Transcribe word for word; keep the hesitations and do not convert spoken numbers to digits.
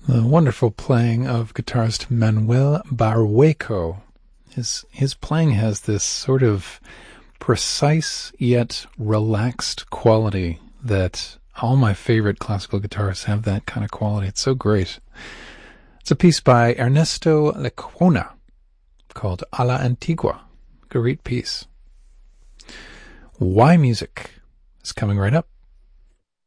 The wonderful playing of guitarist Manuel Barrueco. His, his playing has this sort of precise yet relaxed quality that all my favorite classical guitarists have that kind of quality. It's so great. It's a piece by Ernesto Lecuona called A la Antigua. Great piece. Why Music is coming right up.